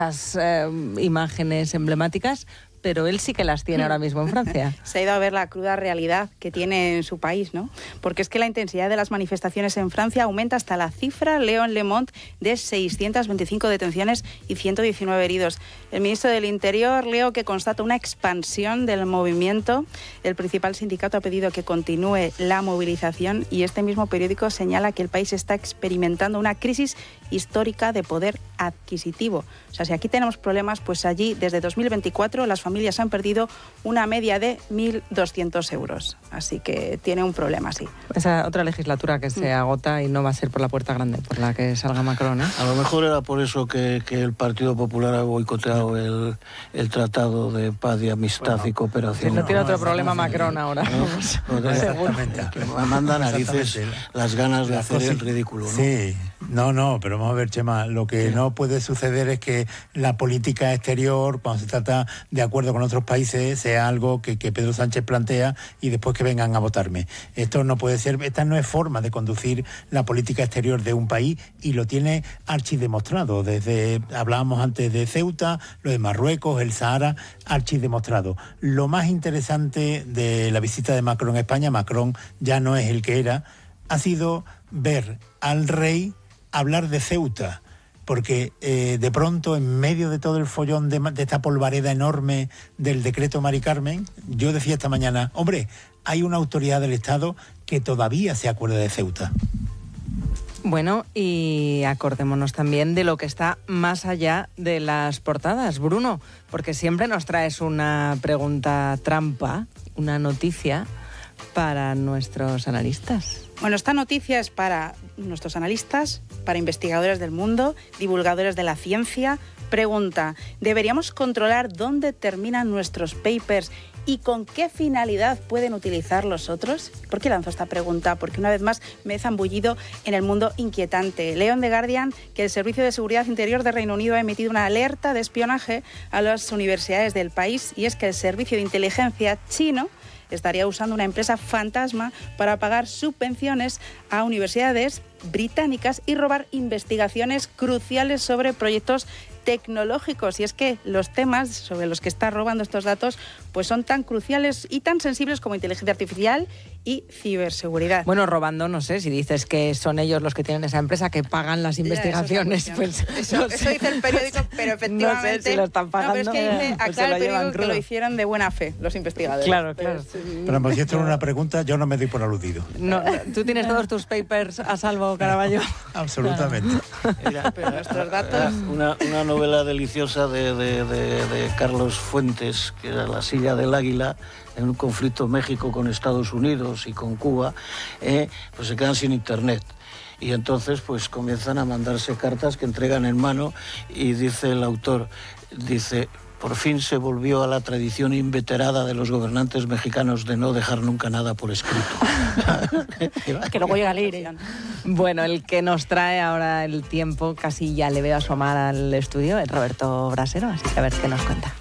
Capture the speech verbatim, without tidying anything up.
las eh, imágenes emblemáticas, pero él sí que las tiene ahora mismo en Francia. Se ha ido a ver la cruda realidad que tiene en su país, ¿no? Porque es que la intensidad de las manifestaciones en Francia aumenta hasta la cifra, leo en Le Monde, de seiscientas veinticinco detenciones y ciento diecinueve heridos. El ministro del Interior, leo, que constata una expansión del movimiento. El principal sindicato ha pedido que continúe la movilización y este mismo periódico señala que el país está experimentando una crisis histórica de poder adquisitivo. O sea, si aquí tenemos problemas, pues allí desde dos mil veinticuatro las familias han perdido una media de mil doscientos euros. Así que tiene un problema, sí. Esa otra legislatura que se agota y no va a ser por la puerta grande, por la que salga Macron, ¿eh? A lo mejor era por eso que, que el Partido Popular ha boicoteado el, el Tratado de Paz y Amistad bueno, y Cooperación. Si no tiene otro problema Macron ahora. No, no, exactamente. Manda narices las ganas de hacer el ridículo, ¿no? Sí, no, no, pero vamos a ver, Chema, lo que sí. no puede suceder es que la política exterior, cuando se trata de acuerdo con otros países, sea algo que, que Pedro Sánchez plantea y después que vengan a votarme. Esto no puede ser, esta no es forma de conducir la política exterior de un país y lo tiene archidemostrado. Desde, hablábamos antes de Ceuta, lo de Marruecos, el Sahara, archidemostrado. Lo más interesante de la visita de Macron a España, Macron ya no es el que era, ha sido ver al rey hablar de Ceuta, porque eh, de pronto, en medio de todo el follón de, de esta polvareda enorme del decreto Mari Carmen, yo decía esta mañana, hombre, hay una autoridad del Estado que todavía se acuerda de Ceuta. Bueno, y acordémonos también de lo que está más allá de las portadas, Bruno, porque siempre nos traes una pregunta trampa, una noticia para nuestros analistas. Bueno, esta noticia es para nuestros analistas, para investigadores del mundo, divulgadores de la ciencia. Pregunta, ¿deberíamos controlar dónde terminan nuestros papers y con qué finalidad pueden utilizar los otros? ¿Por qué lanzo esta pregunta? Porque una vez más me he zambullido en el mundo inquietante. Leo en The Guardian que el Servicio de Seguridad Interior de Reino Unido ha emitido una alerta de espionaje a las universidades del país, y es que el servicio de inteligencia chino estaría usando una empresa fantasma para pagar subvenciones a universidades británicas y robar investigaciones cruciales sobre proyectos tecnológicos. Y es que los temas sobre los que está robando estos datos pues son tan cruciales y tan sensibles como inteligencia artificial y ciberseguridad. Bueno, robando, no sé, si dices que son ellos los que tienen esa empresa que pagan las investigaciones, ya, pues... Eso, no eso sé. dice el periódico, pero efectivamente... No sé si lo están pagando. No, pero es que dice pues acá el periódico crudo. que lo hicieron de buena fe, los investigadores. Claro, claro. Pues, pero pues, si esto es una pregunta, yo no me doy por aludido. No, ¿tú tienes todos tus papers a salvo, Caraballo? Absolutamente. Era, pero nuestros datos... Una, una novela deliciosa de, de, de, de Carlos Fuentes, que era La silla del águila, en un conflicto México con Estados Unidos y con Cuba, eh, pues se quedan sin internet. Y entonces pues comienzan a mandarse cartas que entregan en mano, y dice el autor, dice... Por fin se volvió a la tradición inveterada de los gobernantes mexicanos de no dejar nunca nada por escrito. Que luego llega a leer. Bueno, el que nos trae ahora el tiempo, casi ya le veo asomar al estudio, es Roberto Brasero, así que a ver qué nos cuenta.